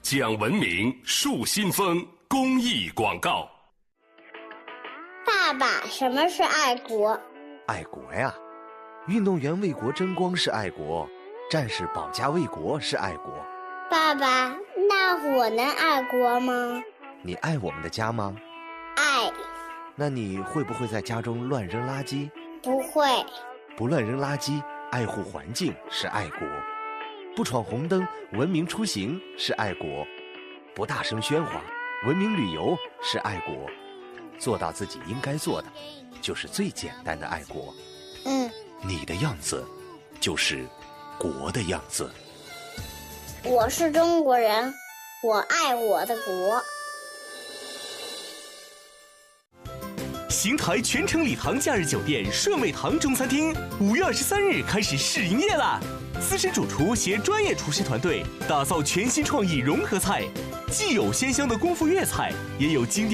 讲文明树新风公益广告。 爸爸，什么是爱国？ 爱国呀，运动员为国争光是爱国，战士保家卫国是爱国。 爸爸，那我能爱国吗？ 你爱我们的家吗？ 爱。 那你会不会在家中乱扔垃圾？ 不会。 不乱扔垃圾，爱护环境是爱国。不闯红灯，文明出行是爱国。不大声喧哗，文明旅游是爱国。做到自己应该做的，就是最简单的爱国。你的样子就是国的样子。 我是中国人，我爱我的国。 邢台全城礼堂假日酒店顺味堂中餐厅5月23日开始试营业啦！资深主厨携专业厨师团队打造全新创意融合菜，既有鲜香的功夫粤菜，也有经典